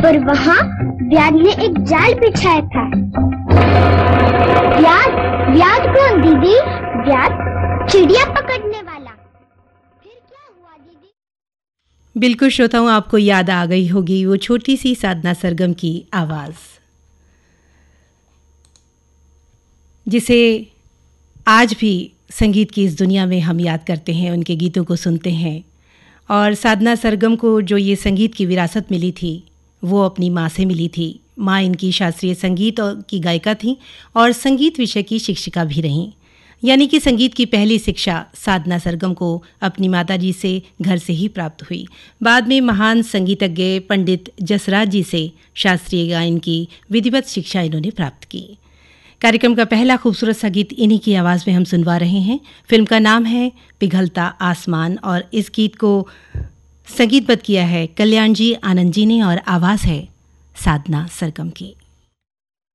और वहाँ व्याध ने एक जाल बिछाया था। व्याध? व्याध कौन दीदी? व्याध चिड़िया पकड़ने वाला। फिर क्या हुआ दीदी? बिल्कुल श्रोताओं, आपको याद आ गई होगी वो छोटी सी साधना सरगम की आवाज़, जिसे आज भी संगीत की इस दुनिया में हम याद करते हैं, उनके गीतों को सुनते हैं। और साधना सरगम को जो ये संगीत की विरासत मिली थी वो अपनी माँ से मिली थी। माँ इनकी शास्त्रीय संगीत की गायिका थीं और संगीत विषय की शिक्षिका भी रहीं। यानी कि संगीत की पहली शिक्षा साधना सरगम को अपनी माताजी से घर से ही प्राप्त हुई। बाद में महान संगीतज्ञ पंडित जसराज जी से शास्त्रीय गायन की विधिवत शिक्षा इन्होंने प्राप्त की। कार्यक्रम का पहला खूबसूरत सा गीत इन्हीं की आवाज़ में हम सुनवा रहे हैं। फिल्म का नाम है पिघलता आसमान और इस गीत को संगीतबद्ध किया है कल्याण जी आनंद जी ने और आवाज़ है साधना सरगम की।